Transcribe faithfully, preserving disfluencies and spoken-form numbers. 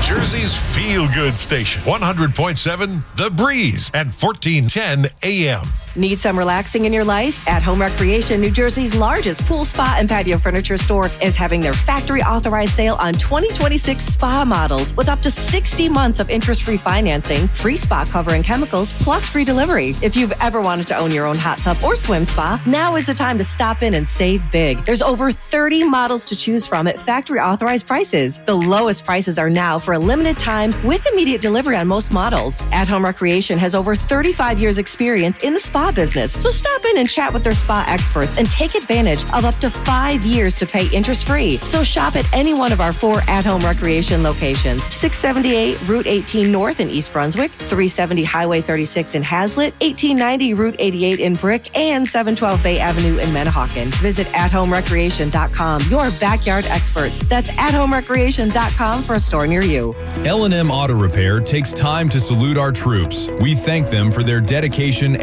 Jersey's feel-good station. one hundred point seven The Breeze and fourteen ten A M. Need some relaxing in your life? At Home Recreation, New Jersey's largest pool, spa, and patio furniture store is having their factory-authorized sale on twenty twenty-six spa models with up to sixty months of interest-free financing, free spa cover and chemicals, plus free delivery. If you've ever wanted to own your own hot tub or swim spa, now is the time to stop in and save big. There's over thirty models to choose from at factory-authorized prices. The lowest prices are now for a limited time with immediate delivery on most models. At Home Recreation has over thirty-five years experience in the spa business. So stop in and chat with their spa experts and take advantage of up to five years to pay interest-free. So shop at any one of our four at-home recreation locations. six seventy-eight Route eighteen North in East Brunswick, three seventy Highway thirty-six in Hazlitt, eighteen ninety Route eighty-eight in Brick, and seven twelve Bay Avenue in Manahawkin. Visit at home recreation dot com, your backyard experts. That's at home recreation dot com for a store near you. L and M Auto Repair takes time to salute our troops. We thank them for their dedication